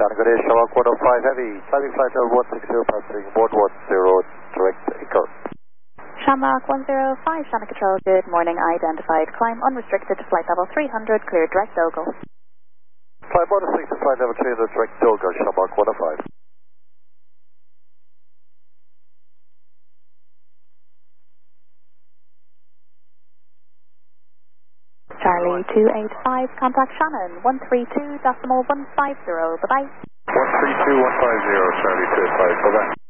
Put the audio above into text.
Shannon, good day, Shamrock 105 Heavy, climbing flight level 160, passing board 10, direct echo. Shamrock 105, Shannon Control, good morning, identified. Climb unrestricted to flight level 300, clear direct Dogal. Climb unrestricted to flight level 300, direct Dogal, Shamrock 105. Charlie 285, contact Shannon 132.150, bye-bye. 132.150, Charlie 285, bye-bye.